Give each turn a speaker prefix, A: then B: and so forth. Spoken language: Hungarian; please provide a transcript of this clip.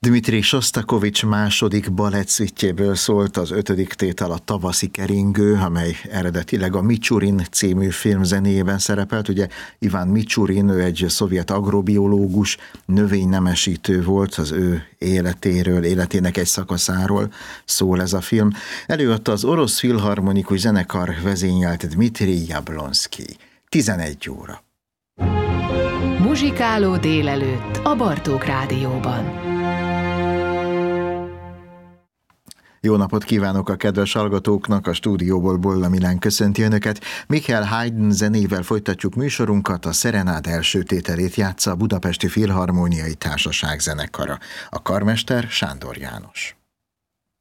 A: Dmitrij Sosztakovics második balettszüttjéből szólt az 5. tétel a Tavaszi keringő, amely eredetileg a Micsurin című film zenéjében szerepelt. Ugye Iván Micsurin, ő egy szovjet agrobiológus, növénynemesítő volt, az ő életének egy szakaszáról szól ez a film. Előadta az Orosz Filharmonikus Zenekar vezényelt Dmitrij Jablonszkij. 11 óra.
B: Muzsikáló délelőtt a Bartók Rádióban.
A: Jó napot kívánok a kedves hallgatóknak, a stúdióból Bolla Milán köszönti Önöket. Michael Haydn zenével folytatjuk műsorunkat, a Szerenád első tételét játsza a Budapesti Filharmóniai Társaság zenekara. A karmester Sándor János.